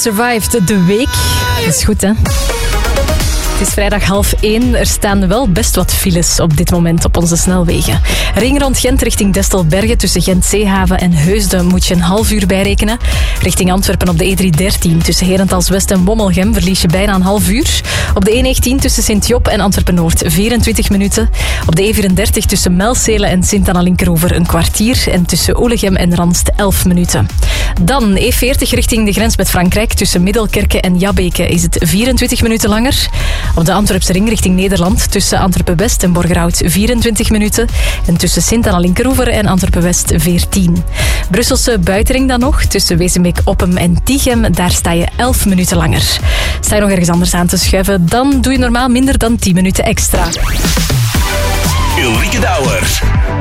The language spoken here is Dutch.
survived de week. Dat is goed, hè? Het is vrijdag 12:30. Er staan wel best wat files op dit moment op onze snelwegen. Ring rond Gent richting Destelbergen tussen Gent-Zeehaven en Heusden moet je een half uur bijrekenen. Richting Antwerpen op de E313 tussen Herentals-West en Wommelgem verlies je bijna een half uur. Op de E19 tussen Sint-Job en Antwerpen-Noord 24 minuten. Op de E34 tussen Melcelen en Sint-Anna-Linkeroever een kwartier. En tussen Oelegem en Ranst 11 minuten. Dan E40 richting de grens met Frankrijk. Tussen Middelkerke en Jabbeke is het 24 minuten langer. Op de Antwerpse ring richting Nederland tussen Antwerpen-West en Borgerhout 24 minuten. En tussen Sint-Anna-Linkeroever en Antwerpen-West 14. Brusselse buitenring dan nog. Tussen Wezenbeek-Oppem en Tichem. Daar sta je 11 minuten langer. Sta je nog ergens anders aan te schuiven, dan doe je normaal minder dan 10 minuten extra. Ulrike Douwer.